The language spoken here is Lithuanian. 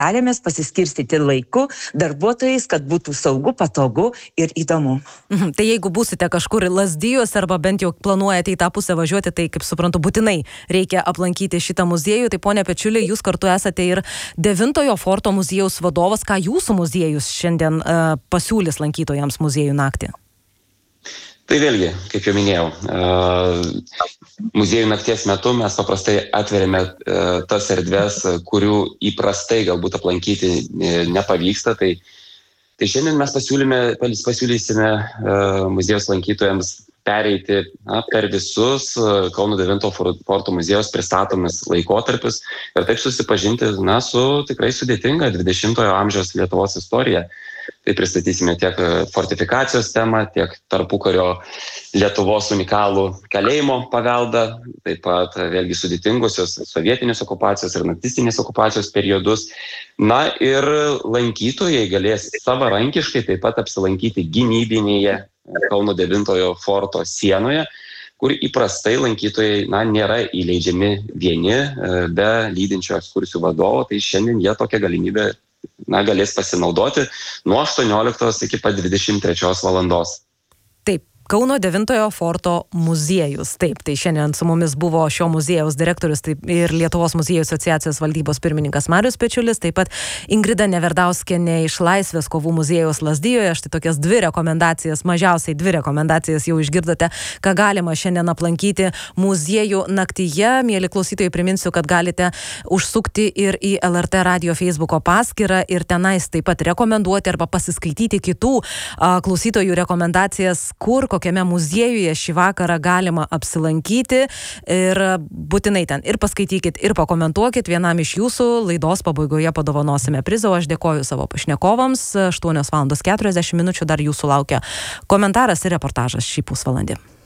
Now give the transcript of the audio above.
tarėmės pasiskirstyti laiku darbuotojais, kad būtų saugu, patogu ir įdomu. Tai jeigu būsite kažkur Lazdijuose arba bent jau planuojate į tą pusę važiuoti, tai kaip suprantu, būtinai reikia aplankyti šitą muziejų. Tai ponia Pečiuli, jūs kartu esate ir 9-ojo forto muziejaus vadovas. Ką jūsų muziejus šiandien pasiūlys lankytojams muziejų naktį? Tai vėlgi, kaip jau minėjau, muziejų nakties metu mes paprastai atveriame tas erdves, kurių įprastai galbūt aplankyti nepavyksta. Tai šiandien mes pasiūlysime muziejaus lankytojams pereiti per visus Kauno 9 forto muziejaus pristatomus laikotarpius ir taip susipažinti su tikrai sudėtinga 20-ojo amžiaus Lietuvos istorija. Tai pristatysime tiek fortifikacijos temą, tiek tarpukario Lietuvos unikalų kalėjimo paveldą, taip pat vėlgi sudėtingusios sovietinės okupacijos ir nacistinės okupacijos periodus. Na ir lankytojai galės savarankiškai taip pat apsilankyti gynybinėje Kauno 9 forto sienoje, kur įprastai lankytojai nėra įleidžiami vieni be lydinčio ekskursijų vadovo. Tai šiandien jie tokią galimybę galės pasinaudoti nuo 18 iki pat 23 valandos. Taip, Kauno 9 forto muziejus. Taip, tai šiandien su mumis buvo šio muziejaus direktorius ir Lietuvos muziejų asociacijos valdybos pirmininkas Marius Pečiulis, taip pat Ingrida Neverdauskienė iš Laisvės kovų muziejaus Lazdijoje. Štai tokias mažiausiai dvi rekomendacijas jau išgirdote, ką galima šiandien aplankyti muziejų naktyje. Mieli klausytojai, priminsiu, kad galite užsukti ir į LRT radio Facebooko paskyrą ir tenais taip pat rekomenduoti arba pasiskaityti kitų klausytojų rekomendacijas, kokiame muziejuje šį vakarą galima apsilankyti ir būtinai ten ir paskaitykit, ir pakomentuokit. Vienam iš jūsų laidos pabaigoje padovanosime prizą. Aš dėkoju savo pašnekovams. 8:40 dar jūsų laukia komentaras ir reportažas šį pusvalandį.